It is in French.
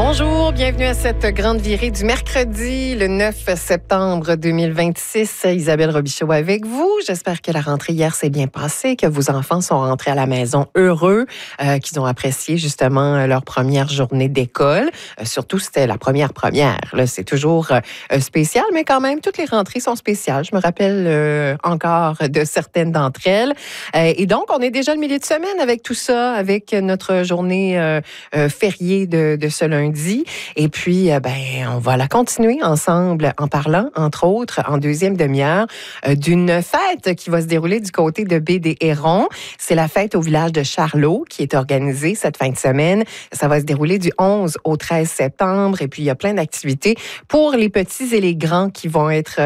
Bonjour, bienvenue à cette grande virée du mercredi, le 9 septembre 2026. Isabelle Robichaud avec vous. J'espère que la rentrée hier s'est bien passée, que vos enfants sont rentrés à la maison heureux, qu'ils ont apprécié justement leur première journée d'école. Surtout, c'était la première. Là, c'est toujours spécial, mais quand même, toutes les rentrées sont spéciales. Je me rappelle encore de certaines d'entre elles. Et donc, on est déjà le milieu de semaine avec tout ça, avec notre journée fériée de ce lundi. Et puis, on va la continuer ensemble en parlant, entre autres, en deuxième demi-heure, d'une fête qui va se dérouler du côté de Baie-des-Hérons. C'est la fête au village de Charlot qui est organisée cette fin de semaine. Ça va se dérouler du 11 au 13 septembre. Et puis, il y a plein d'activités pour les petits et les grands qui vont être